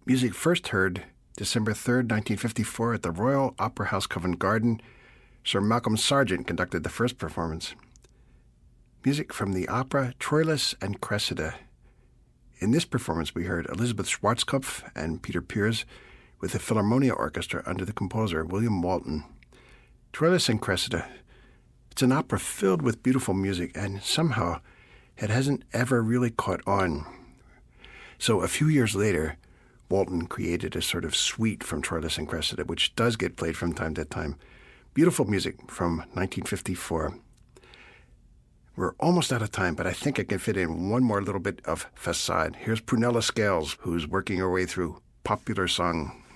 Music first heard December 3rd, 1954 at the Royal Opera House, Covent Garden. Sir Malcolm Sargent conducted the first performance. Music from the opera Troilus and Cressida. In this performance we heard Elizabeth Schwarzkopf and Peter Pears with the Philharmonia Orchestra under the composer William Walton. Troilus and Cressida. It's an opera filled with beautiful music, and somehow it hasn't ever really caught on. So a few years later, Walton created a sort of suite from Troilus and Cressida, which does get played from time to time. Beautiful music from 1954. We're almost out of time, but I think I can fit in one more little bit of facade. Here's Prunella Scales, who's working her way through Popular Song.